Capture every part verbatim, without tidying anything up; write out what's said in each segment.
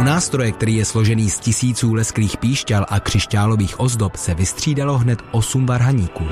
U nástroje, který je složený z tisíců lesklých píšťal a křišťálových ozdob, se vystřídalo hned osm varhaníků.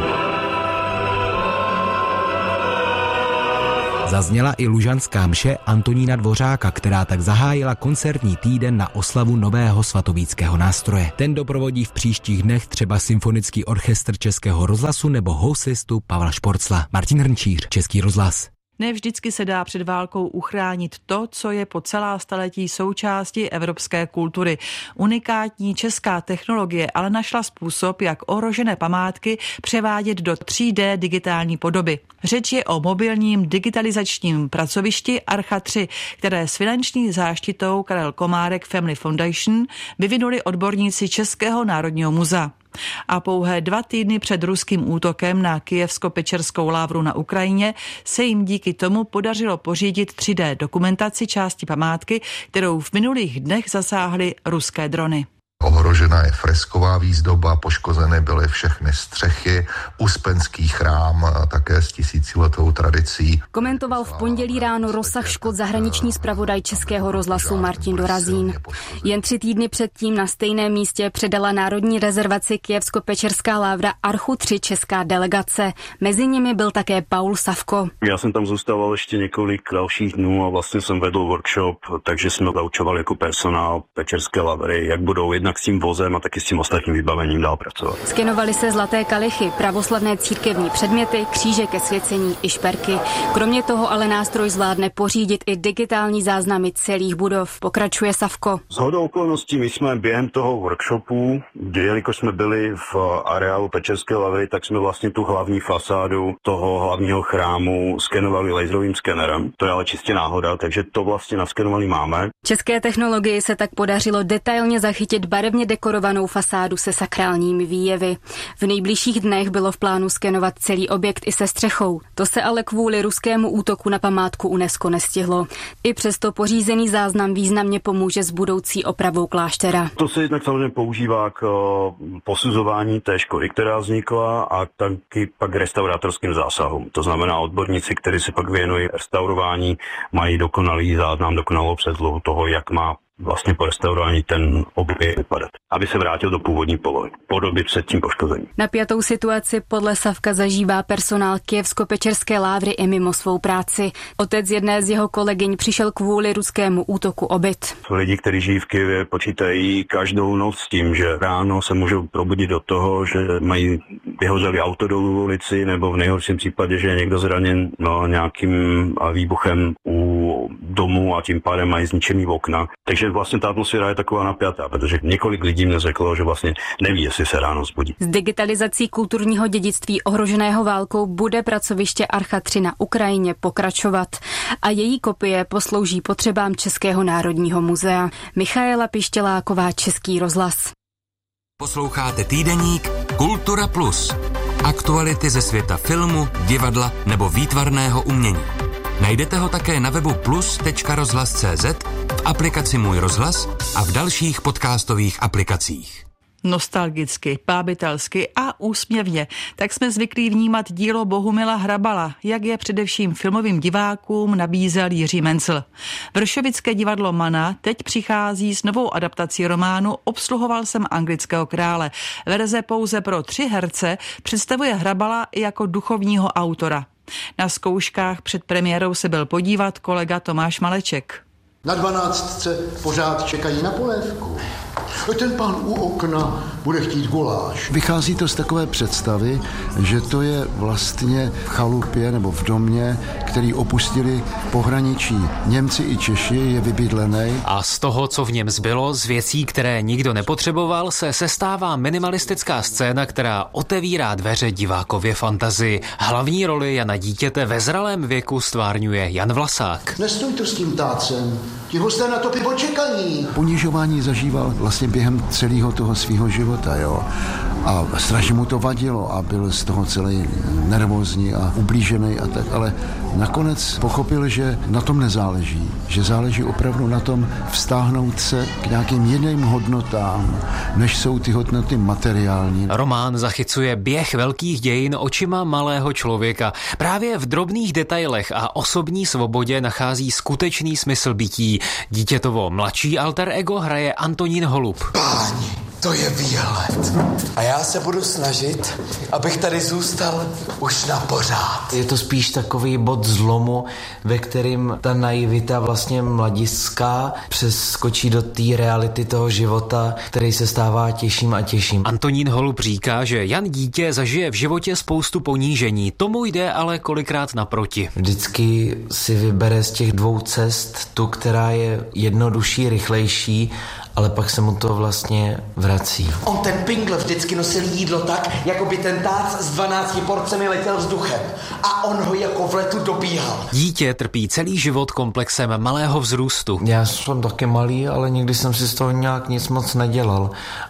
Zazněla i lužanská mše Antonína Dvořáka, která tak zahájila koncertní týden na oslavu nového svatovíckého nástroje. Ten doprovodí v příštích dnech třeba Symfonický orchestr Českého rozhlasu nebo houslistu Pavla Šporcla. Martin Hrnčíř, Český rozhlas. Ne vždycky se dá před válkou uchránit to, co je po celá staletí součástí evropské kultury. Unikátní česká technologie ale našla způsob, jak ohrožené památky převádět do tři dé digitální podoby. Řeč je o mobilním digitalizačním pracovišti Archa tři, které s finanční záštitou Karel Komárek Family Foundation vyvinuli odborníci Českého národního muzea. A pouhé dva týdny před ruským útokem na Kyjevsko-Pečerskou lávru na Ukrajině se jim díky tomu podařilo pořídit tři dé dokumentaci části památky, kterou v minulých dnech zasáhly ruské drony. Ohrožena je fresková výzdoba, poškozené byly všechny střechy, Uspenský chrám také s tisíciletou tradicí. Komentoval v pondělí ráno rozsah škod zahraniční zpravodaj Českého rozhlasu Martin Dorazín. Jen tři týdny předtím na stejném místě předala Národní rezervaci Kyjevsko-Pečerská lávra Archu tři česká delegace. Mezi nimi byl také Paul Savko. Já jsem tam zůstával ještě několik dalších dnů a vlastně jsem vedl workshop, takže jsme zaučovali jako personál Pečerské lavry, jak budou jednak s tím vozem a taky s tím ostatním vybavením dál pracovat. Skenovali se zlaté kalichy, pravoslavné církevní předměty, kříže ke svěcení i šperky. Kromě toho ale nástroj zvládne pořídit i digitální záznamy celých budov. Pokračuje Savko. Shodou okolností my jsme během toho workshopu, kdy jelikož jsme byli v areálu Pečerské lavry, tak jsme vlastně tu hlavní fasádu toho hlavního chrámu skenovali laserovým skenerem. To je ale čistě náhoda, takže to vlastně naskenovaný máme. České technologii se tak podařilo detailně zachytit barevně dekorovanou fasádu se sakrálními výjevy. V nejbližších dnech bylo v plánu skenovat celý objekt i se střechou. To se ale kvůli ruskému útoku na památku UNESCO nestihlo. I přesto pořízený záznam významně pomůže s budoucí opravou kláštera. To se jednak samozřejmě používá k posuzování té škody, která vznikla, a taky pak restaurátorským zásahům. To znamená, odborníci, kteří se pak věnují restaurování, mají dokonalý záznam, dokonalou předlohu toho, jak má vlastně po restaurování ten objekt vypadat, aby se vrátil do původní polohy, podoby před tím poškozením. Napjatou situaci podle Savka zažívá personál Kyjevsko-Pečerské lávry i mimo svou práci. Otec jedné z jeho kolegyň přišel kvůli ruskému útoku o byt. Lidi, kteří žijí v Kyjevě, počítají každou noc s tím, že ráno se můžou probudit do toho, že mají vyhořelý auto do ulici, nebo v nejhorším případě, že je někdo zraněn no, nějakým výbuchem u domu a tím pádem mají zničený okna. Takže vlastně ta atmosféra je taková napjatá, protože několik lidí mě řeklo, že vlastně neví, jestli se ráno zbudí. S digitalizací kulturního dědictví ohroženého válkou bude pracoviště Archa tři na Ukrajině pokračovat a její kopie poslouží potřebám Českého národního muzea. Michaela Pištěláková, Český rozhlas. Posloucháte týdeník Kultura Plus. Aktuality ze světa filmu, divadla nebo výtvarného umění. Najdete ho také na webu plus tečka rozhlas tečka cé zet, v aplikaci Můj rozhlas a v dalších podcastových aplikacích. Nostalgicky, pábitelsky a úsměvně. Tak jsme zvyklí vnímat dílo Bohumila Hrabala, jak je především filmovým divákům nabízel Jiří Mencl. Vršovické divadlo Mana teď přichází s novou adaptací románu Obsluhoval jsem anglického krále. Verze pouze pro tři herce představuje Hrabala jako duchovního autora. Na zkouškách před premiérou se byl podívat kolega Tomáš Maleček. Na dvanáctce pořád čekají na polévku. Ten pán u okna bude chtít guláš. Vychází to z takové představy, že to je vlastně v chalupě nebo v domě, který opustili pohraničí Němci i Češi, je vybydlený. A z toho, co v něm zbylo, z věcí, které nikdo nepotřeboval, se sestává minimalistická scéna, která otevírá dveře divákově fantazii. Hlavní roli Jana Dítěte ve zralém věku stvárňuje Jan Vlasák. Nestoj tu s tím tácem, ti hosté na to pivo čekají. Ponižování zažíval vlastně během celého toho svého života, jo. a strašně mu to vadilo a byl z toho celý nervózní a ublížený a tak, ale nakonec pochopil, že na tom nezáleží, že záleží opravdu na tom vztáhnout se k nějakým jiným hodnotám, než jsou ty hodnoty materiální. Román zachycuje běh velkých dějin očima malého člověka. Právě v drobných detailech a osobní svobodě nachází skutečný smysl bytí. Dítětovo mladší alter ego hraje Antonín Holub. Páni, to je výhled. A já se budu snažit, abych tady zůstal už na pořád. Je to spíš takový bod zlomu, ve kterým ta naivita vlastně mladiská přeskočí do té reality toho života, který se stává těžším a těžším. Antonín Holub říká, že Jan Dítě zažije v životě spoustu ponížení. Tomu jde ale kolikrát naproti. Vždycky si vybere z těch dvou cest tu, která je jednodušší, rychlejší, ale pak se mu to vlastně vrací. On ten Pingl vždycky nosil jídlo tak, jako by ten tác s dvanácti porcemi letěl vzduchem. A on ho jako v letu dobíhal. Dítě trpí celý život komplexem malého vzrůstu. Já jsem taky malý, ale nikdy jsem si z toho nějak nic moc nedělal.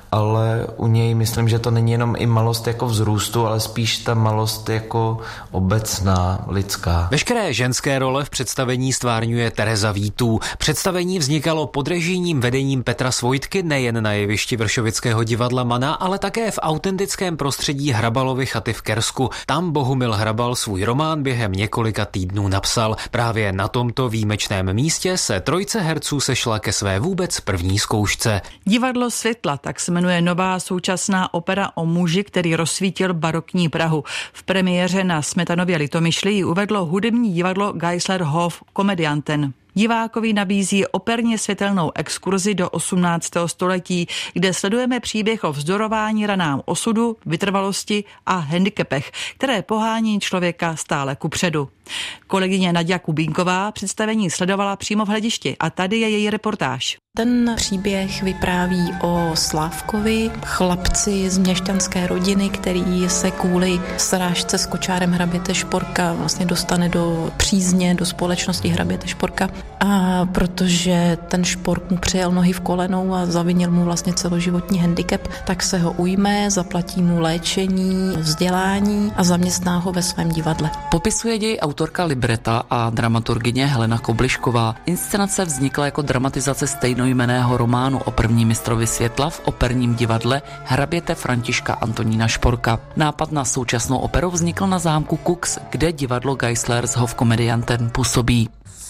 Ale u něj myslím, že to není jenom i malost jako vzrůstu, ale spíš ta malost jako obecná, lidská. Veškeré ženské role v představení stvárňuje Tereza Vítů. Představení vznikalo pod režijním vedením Petra Svojtky nejen na jevišti Vršovického divadla Mana, ale také v autentickém prostředí Hrabalovy chaty v Kersku. Tam Bohumil Hrabal svůj román během několika týdnů napsal. Právě na tomto výjimečném místě se trojce herců sešla ke své vůbec první zkoušce. Divadlo světla, tak se jmenuje nová současná opera o muži, který rozsvítil barokní Prahu. V premiéře na Smetanově Litomyšli ji uvedlo hudební divadlo Geislerhof Komedianten. Divákovi nabízí operně světelnou exkurzi do osmnáctého století, kde sledujeme příběh o vzdorování ranám osudu, vytrvalosti a handicapech, které pohání člověka stále kupředu. Kolegyně Naďa Kubínková představení sledovala přímo v hledišti a tady je její reportáž. Ten příběh vypráví o Slávkovi, chlapci z měšťanské rodiny, který se kvůli srážce s kočárem hraběte Šporka vlastně dostane do přízně, do společnosti hraběte Šporka. A protože ten Špork mu přijel nohy v kolenou a zavinil mu vlastně celoživotní handicap, tak se ho ujme, zaplatí mu léčení, vzdělání a zaměstná ho ve svém divadle. Popisuje děj autorka libreta a dramaturgyně Helena Koblišková. Inscenace vznikla jako dramatizace stejnojmenného románu o prvním mistrovi světla v operním divadle hraběte Františka Antonína Šporka. Nápad na současnou operu vznikl na zámku Kux, kde divadlo Geislershof Komedianten působí.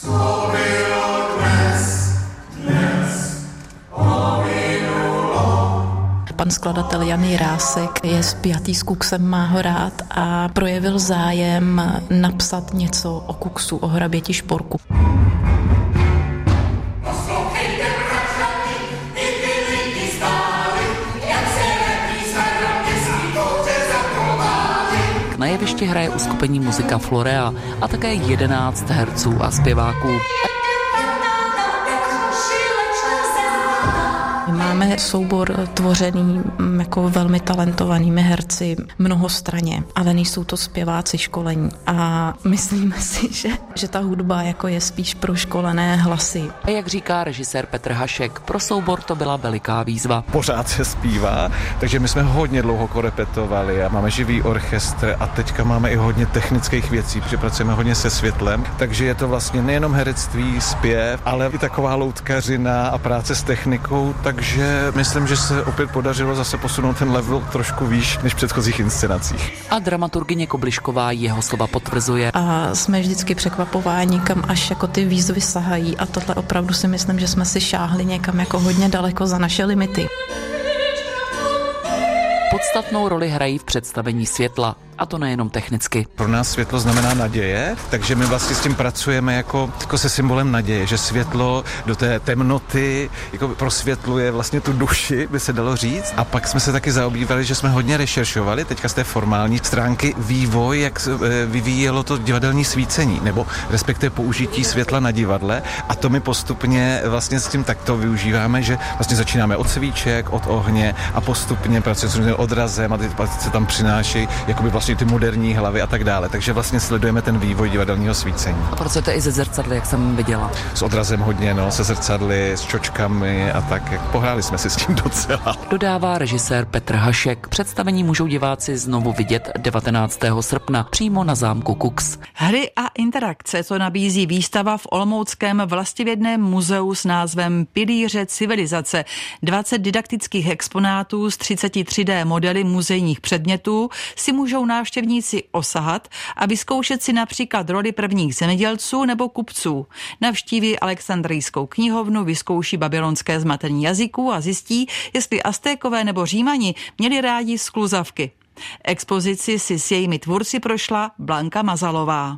Pan skladatel Jan Jirásek je spjatý s Kuxem, má ho rád a projevil zájem napsat něco o Kuxu, o hraběti Šporku. Na jevišti hraje uskupení Muzika Florea a také jedenáct herců a zpěváků. Máme soubor tvořený jako velmi talentovanými herci mnohostraně, ale nejsou to zpěváci školení. A myslíme si, že, že ta hudba jako je spíš pro školené hlasy. A jak říká režisér Petr Hašek, pro soubor to byla veliká výzva. Pořád se zpívá, takže my jsme hodně dlouho korepetovali a máme živý orchestr a teďka máme i hodně technických věcí, protože pracujeme hodně se světlem, takže je to vlastně nejenom herectví, zpěv, ale i taková loutkařina a práce s technikou, takže myslím, že se opět podařilo zase posunout ten level trošku výš než v předchozích inscenacích. A dramaturgyně Koblišková jeho slova potvrzuje. A jsme vždycky překvapováni, kam až jako ty výzvy sahají a tohle opravdu si myslím, že jsme si šáhli někam jako hodně daleko za naše limity. Podstatnou roli hrají v představení světla, a to nejenom technicky. Pro nás světlo znamená naděje, takže my vlastně s tím pracujeme jako, jako se symbolem naděje, že světlo do té temnoty jako prosvětluje vlastně tu duši, by se dalo říct. A pak jsme se taky zaobívali, že jsme hodně rešeršovali, teďka z té formální stránky vývoj, jak vyvíjelo to divadelní svícení, nebo respektive použití světla na divadle. A to my postupně vlastně s tím takto využíváme, že vlastně začínáme od svíček, od ohně a postupně pracujeme s odrazem a teď se tam přináší jakoby vlastně vlastně ty moderní hlavy a tak dále. Takže vlastně sledujeme ten vývoj divadelního svícení. A pracujete i ze zrcadly, jak jsem viděla. S odrazem hodně, no, se zrcadly, s čočkami a tak. Jak pohráli jsme si s tím docela. Dodává režisér Petr Hašek. Představení můžou diváci znovu vidět devatenáctého srpna přímo na zámku Kux. Hry a interakce to nabízí výstava v olomouckém vlastivědném muzeu s názvem Pilíře civilizace. dvacet didaktických exponátů z třicet tři dé modely muzejních předmětů si můžou návštěvníci osahat a vyzkoušet si například roli prvních zemědělců nebo kupců. Navštíví Alexandrijskou knihovnu, vyzkouší babylonské zmatení jazyků a zjistí, jestli Aztékové nebo Římani měli rádi skluzavky. Expozici si s jejími tvůrci prošla Blanka Mazalová.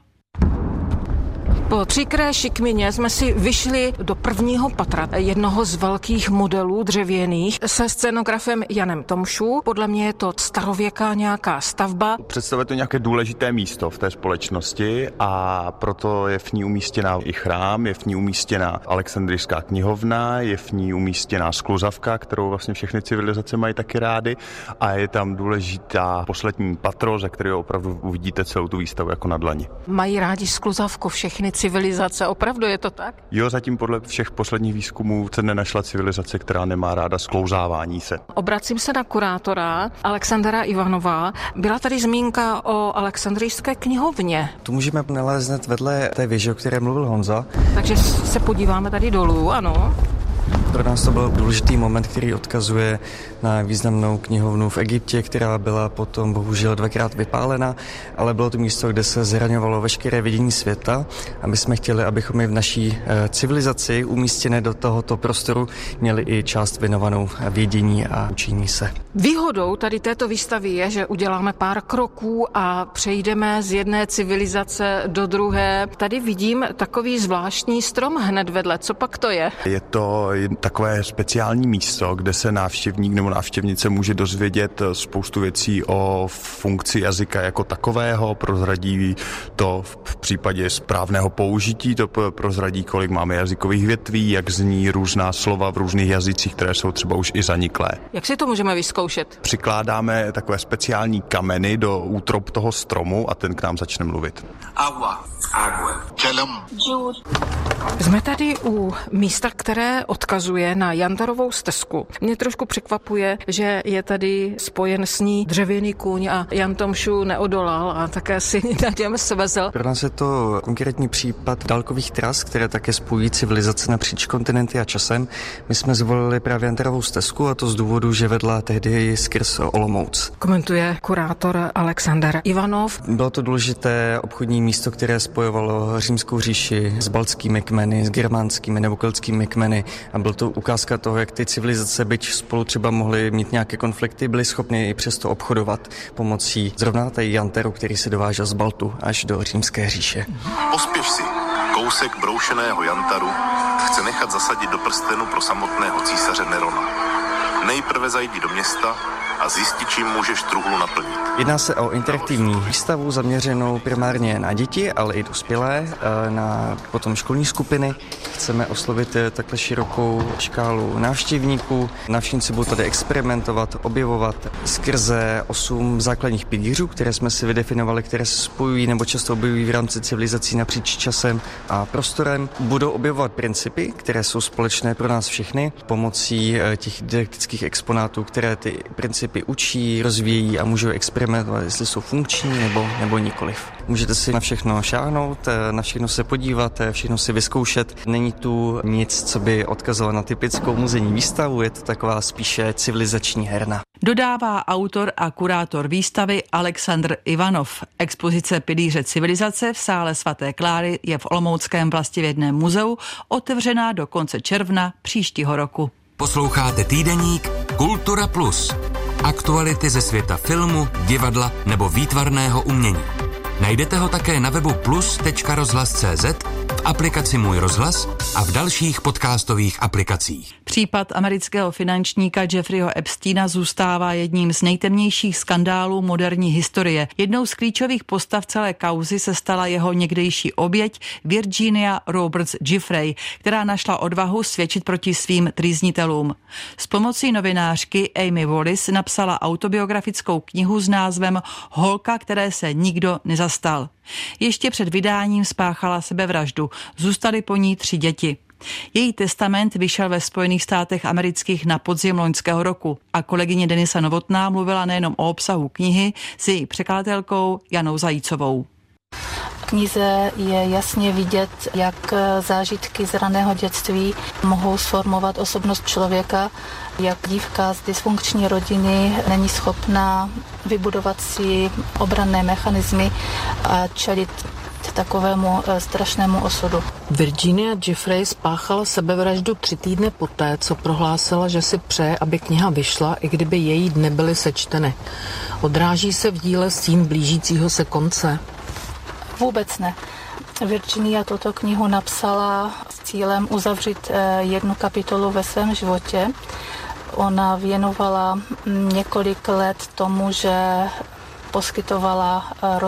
Po příkré šikmině jsme si vyšli do prvního patra jednoho z velkých modelů dřevěných se scenografem Janem Tomšů. Podle mě je to starověká nějaká stavba. Představuje to nějaké důležité místo v té společnosti a proto je v ní umístěná i chrám, je v ní umístěná Alexandrijská knihovna, je v ní umístěná skluzavka, kterou vlastně všechny civilizace mají taky rády, a je tam důležitá poslední patro, ze kterého opravdu uvidíte celou tu výstavu jako na dlani. Mají rádi skluzavku všechny civilizace, opravdu je to tak? Jo, zatím podle všech posledních výzkumů se nenašla civilizace, která nemá ráda sklouzávání se. Obracím se na kurátora Alexandra Ivanova. Byla tady zmínka o Alexandrijské knihovně. Tu můžeme nalézt hned vedle té věže, o které mluvil Honza. Takže se podíváme tady dolů, ano. Pro nás to byl důležitý moment, který odkazuje na významnou knihovnu v Egyptě, která byla potom bohužel dvakrát vypálena, ale bylo to místo, kde se zraňovalo veškeré vidění světa a my jsme chtěli, abychom i v naší civilizaci umístěné do tohoto prostoru měli i část věnovanou vědění a učení se. Výhodou tady této výstavy je, že uděláme pár kroků a přejdeme z jedné civilizace do druhé. Tady vidím takový zvláštní strom hned vedle. Co pak to je? Je to takové speciální místo, kde se návštěvník nebo návštěvnice může dozvědět spoustu věcí o funkci jazyka jako takového, prozradí to v případě správného použití, to prozradí, kolik máme jazykových větví, jak zní různá slova v různých jazycích, které jsou třeba už i zaniklé. Jak si to můžeme vyzkoušet? Přikládáme takové speciální kameny do útrop toho stromu a ten k nám začne mluvit. Agua, agua, kelam, Jsme tady u místa, které odkazuje na Jantarovou stezku. Mě trošku překvapuje, že je tady spojen s ní dřevěný kůň a Jan Tomšů neodolal a také si na něm svezl. Pro nás je to konkrétní případ dálkových tras, které také spojují civilizace napříč kontinenty a časem. My jsme zvolili právě Jantarovou stezku a to z důvodu, že vedla tehdy skrz Olomouc. Komentuje kurátor Alexander Ivanov. Bylo to důležité obchodní místo, které spojovalo Římskou říši s baltskými kmeny, s germánskými nebo keltskými kmeny a byl to ukázka toho, jak ty civilizace, byť spolu třeba mohly mít nějaké konflikty, byly schopny i přesto obchodovat pomocí zrovna tady Janteru, který se dovážel z Baltu až do Římské říše. Pospěš si, kousek broušeného jantaru chce nechat zasadit do prstenu pro samotného císaře Nerona. Nejprve zajdi do města a zjistit, čím můžeš truhlu naplnit. Jedná se o interaktivní výstavu zaměřenou primárně na děti, ale i dospělé, na potom školní skupiny. Chceme oslovit takhle širokou škálu návštěvníků. Návštěvníci budou tady experimentovat, objevovat skrze osm základních pilířů, které jsme si vydefinovali, které se spojují nebo často objevují v rámci civilizací napříč časem a prostorem. Budou objevovat principy, které jsou společné pro nás všechny, pomocí těch didaktických exponátů, které ty principy učí, rozvíjí a můžou experimentovat, jestli jsou funkční nebo, nebo nikoliv. Můžete si na všechno šáhnout, na všechno se podívat, všechno si vyzkoušet. Není tu nic, co by odkazovalo na typickou muzejní výstavu, je to taková spíše civilizační herna. Dodává autor a kurátor výstavy Alexandr Ivanov. Expozice Pilíře civilizace v sále svaté Kláry je v Olomouckém vlastivědném muzeu otevřená do konce června příštího roku. Posloucháte týdeník Kultura Plus. Aktuality ze světa filmu, divadla nebo výtvarného umění. Najdete ho také na webu plus tečka rozhlas tečka cé zet, v aplikaci Můj rozhlas a v dalších podcastových aplikacích. Případ amerického finančníka Jeffreyho Epsteina zůstává jedním z nejtemnějších skandálů moderní historie. Jednou z klíčových postav celé kauzy se stala jeho někdejší oběť Virginia Roberts Giuffre, která našla odvahu svědčit proti svým trýznitelům. S pomocí novinářky Amy Wallis napsala autobiografickou knihu s názvem Holka, které se nikdo nezastal. Ještě před vydáním spáchala sebevraždu. Zůstaly po ní tři děti. Její testament vyšel ve Spojených státech amerických na podzim loňského roku a kolegyně Denisa Novotná mluvila nejenom o obsahu knihy s její překladatelkou Janou Zajícovou. V knize je jasně vidět, jak zážitky z raného dětství mohou sformovat osobnost člověka, jak dívka z dysfunkční rodiny není schopná vybudovat si obranné mechanismy a čelit takovému strašnému osudu. Virginia Giuffre spáchala sebevraždu tři týdny poté, co prohlásila, že si přeje, aby kniha vyšla, i kdyby její dny byly sečteny. Odráží se v díle stín blížícího se konce? Vůbec ne. Virginia tuto knihu napsala s cílem uzavřít jednu kapitolu ve svém životě. Ona věnovala několik let tomu, že poskytovala